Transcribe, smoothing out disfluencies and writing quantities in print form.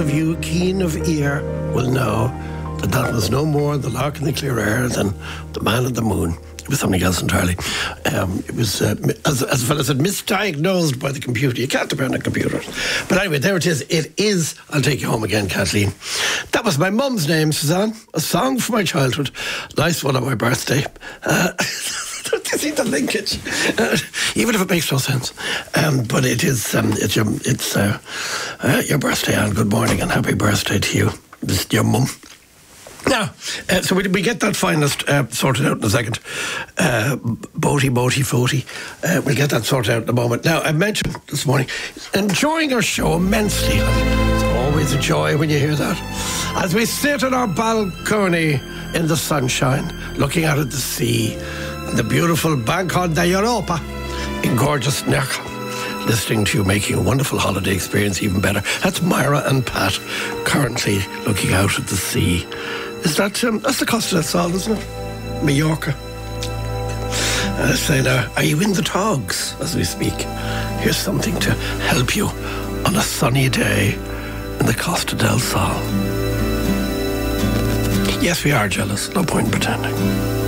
of you keen of ear will know that was no more the lark in the clear air than the man in the moon. It was something else entirely. It was, as a fellow said, misdiagnosed by the computer. You can't depend on computers. But anyway, there it is. It is I'll Take You Home Again, Kathleen. That was my mum's name, Suzanne. A song for my childhood. Nice one on my birthday. You see the linkage, even if it makes no sense. But it is. It's your birthday, and good morning and happy birthday to you, your mum. Now, so we get that finalist sorted out in a second. Boaty, Foti. We'll get that sorted out in a moment. Now, I mentioned this morning, enjoying our show immensely. It's always a joy when you hear that. As we sit on our balcony in the sunshine, looking out at the sea, the beautiful Banco de Europa in gorgeous Nerja. Listening to you, making a wonderful holiday experience even better. That's Myra and Pat currently looking out at the sea. Is that, that's the Costa del Sol, isn't it? Mallorca. Say now, are you in the togs as we speak? Here's something to help you on a sunny day in the Costa del Sol. Yes, we are jealous. No point in pretending.